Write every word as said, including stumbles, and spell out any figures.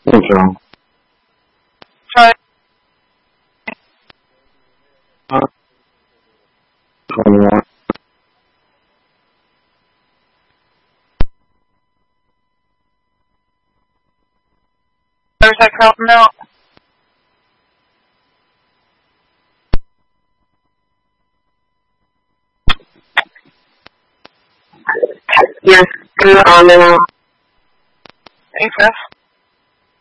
think so. Try. Uh, twenty-one. There's that helping out. Yes, good on now. Thanks, F.